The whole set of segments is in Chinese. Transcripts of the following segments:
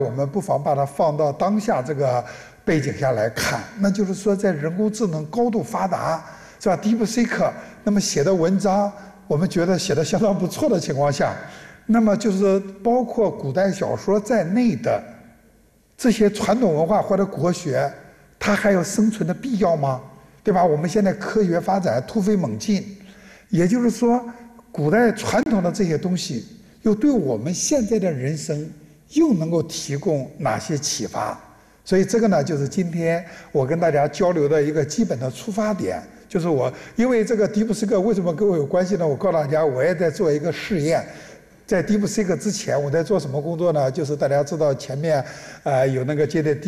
我们不妨把它放到当下这个背景下来看，那就是说，在人工智能高度发达，是吧 ？DeepSeek 那么写的文章，我们觉得写的相当不错的情况下，那么就是包括古代小说在内的这些传统文化或者国学，它还有生存的必要吗？对吧？我们现在科学发展突飞猛进，也就是说，古代传统的这些东西，又对我们现在的人生又能够提供哪些启发？所以这个呢，就是今天我跟大家交流的一个基本的出发点。就是因为这个DeepSeek为什么跟我有关系呢？我告诉大家，我也在做一个试验。在 DeepSeek 之前，我在做什么工作呢？就是大家知道前面有那个接的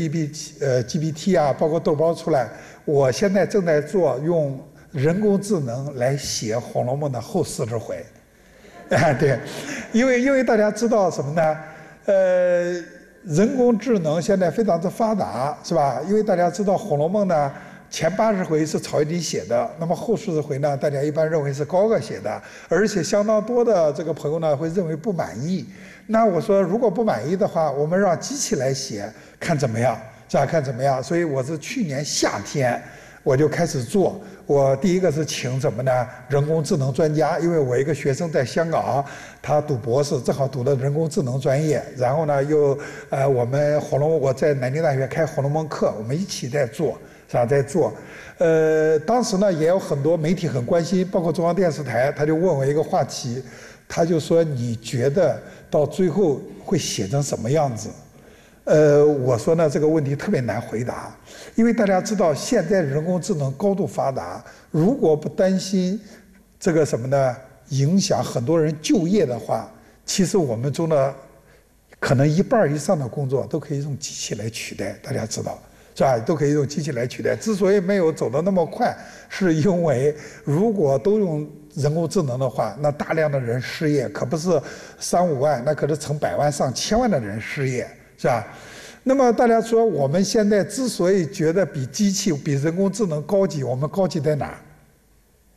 GPT 啊，包括豆包出来。我现在正在做用人工智能来写《红楼梦》的后40回。对，因为大家知道什么呢？人工智能现在非常的发达，是吧？因为大家知道《红楼梦》呢。前80回是曹雪芹写的，那么后40回呢，大家一般认为是高鹗写的，而且相当多的这个朋友呢会认为不满意。那我说，如果不满意的话，我们让机器来写，看怎么样，是吧？看怎么样？所以我是去年夏天我就开始做。我第一个是请什么呢？人工智能专家，因为我一个学生在香港，他读博士，正好读的人工智能专业。然后呢，我们我在南京大学开《红楼梦》课，我们一起在做。在做，当时呢也有很多媒体很关心，包括中央电视台，他就问我一个话题，他就说你觉得到最后会写成什么样子？我说呢这个问题特别难回答，因为大家知道现在人工智能高度发达，如果不担心这个什么呢影响很多人就业的话，其实我们中的可能1半以上的工作都可以用机器来取代，大家知道。是吧？都可以用机器来取代。之所以没有走得那么快，是因为如果都用人工智能的话，那大量的人失业，可不是3、5万，那可是成百万、上千万的人失业，是吧？那么大家说，我们现在之所以觉得比机器、比人工智能高级，我们高级在哪儿？